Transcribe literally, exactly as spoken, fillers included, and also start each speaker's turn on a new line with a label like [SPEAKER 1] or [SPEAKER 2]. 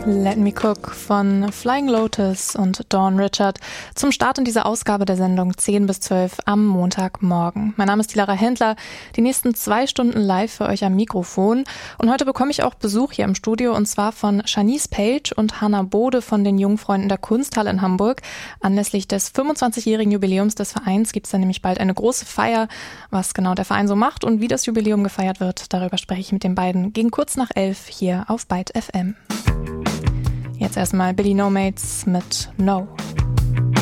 [SPEAKER 1] Let Me Cook von Flying Lotus und Dawn Richard zum Start in dieser Ausgabe der Sendung zehn bis zwölf am Montagmorgen. Mein Name ist die Lara Händler, die nächsten zwei Stunden live für euch am Mikrofon. Und heute bekomme ich auch Besuch hier im Studio, und zwar von Shanice Page und Hannah Bode von den Jungfreunden der Kunsthalle in Hamburg. Anlässlich des fünfundzwanzigjährigen Jubiläums des Vereins gibt es dann nämlich bald eine große Feier. Was genau der Verein so macht und wie das Jubiläum gefeiert wird, darüber spreche ich mit den beiden gegen kurz nach elf hier auf Byte F M. Jetzt erstmal Billy No Mates mit No.